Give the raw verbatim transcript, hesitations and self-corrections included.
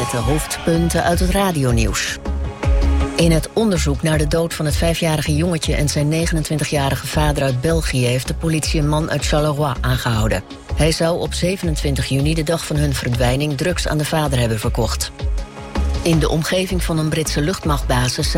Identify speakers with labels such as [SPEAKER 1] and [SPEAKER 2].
[SPEAKER 1] met de hoofdpunten uit het radionieuws. In het onderzoek naar de dood van het vijfjarige jongetje en zijn negenentwintigjarige vader uit België heeft de politie een man uit Charleroi aangehouden. Hij zou op zevenentwintig juni, de dag van hun verdwijning, drugs aan de vader hebben verkocht. In de omgeving van een Britse luchtmachtbasis